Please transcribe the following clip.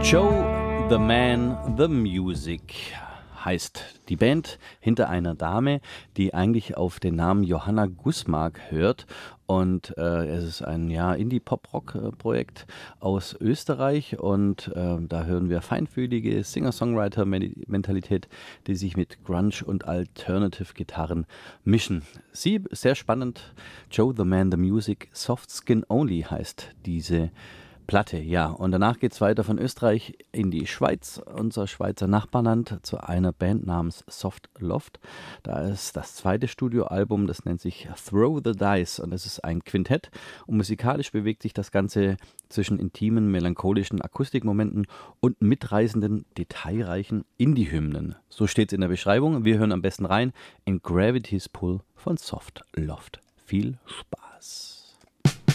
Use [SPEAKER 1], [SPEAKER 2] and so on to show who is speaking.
[SPEAKER 1] Joe the Man, the Music heißt die Band hinter einer Dame, die eigentlich auf den Namen Johanna Gusmark hört. Und es ist ein Indie-Pop-Rock-Projekt aus Österreich. Und da hören wir feinfühlige Singer-Songwriter-Mentalität, die sich mit Grunge und Alternative-Gitarren mischen. Sie, sehr spannend, Joe the Man, the Music, Soft Skin Only heißt diese Platte, ja. Und danach geht es weiter von Österreich in die Schweiz, unser Schweizer Nachbarland, zu einer Band namens Soft Loft. Da ist das zweite Studioalbum, das nennt sich Throw the Dice und es ist ein Quintett. Und musikalisch bewegt sich das Ganze zwischen intimen, melancholischen Akustikmomenten und mitreißenden, detailreichen Indie-Hymnen. So steht es in der Beschreibung. Wir hören am besten rein in Gravity's Pull von Soft Loft. Viel Spaß!